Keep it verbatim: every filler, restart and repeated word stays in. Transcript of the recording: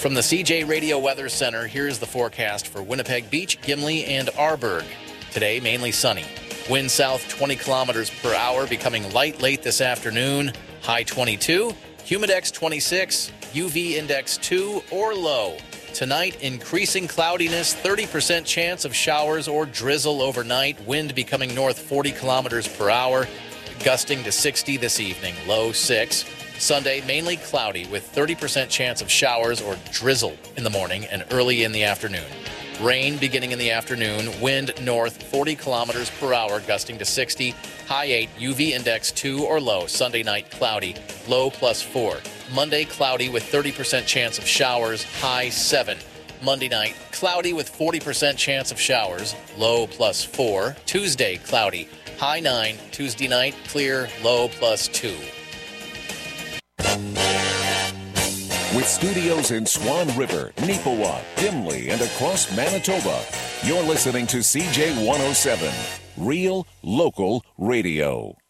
From the C J Radio Weather Center, here's the forecast for Winnipeg Beach, Gimli, and Arborg. Today, mainly sunny. Wind south twenty kilometers per hour, becoming light late this afternoon. High twenty-two. Humidex twenty-six. U V index two or low. Tonight, increasing cloudiness, thirty percent chance of showers or drizzle overnight. Wind becoming north forty kilometers per hour, gusting to sixty this evening. Low six. Sunday, mainly cloudy with thirty percent chance of showers or drizzle in the morning and early in the afternoon. Rain beginning in the afternoon, wind north forty kilometers per hour, gusting to sixty. High eight, U V index two or low. Sunday night, cloudy, low plus four. Monday, cloudy with thirty percent chance of showers, high seven. Monday night, cloudy with forty percent chance of showers, low plus four. Tuesday, cloudy, high nine. Tuesday night, clear, low plus two. With studios in Swan River, Neepawa, Gimli, and across Manitoba, you're listening to C J one oh seven, Real Local Radio.